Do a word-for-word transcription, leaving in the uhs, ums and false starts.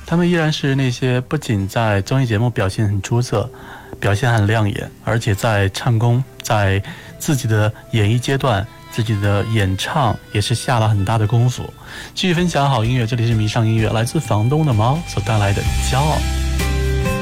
他们依然是那些不仅在综艺节目表现很出色，表现很亮眼，而且在唱功，在自己的演艺阶段，自己的演唱也是下了很大的功夫。继续分享好音乐，这里是迷上音乐，来自房东的猫所带来的骄傲。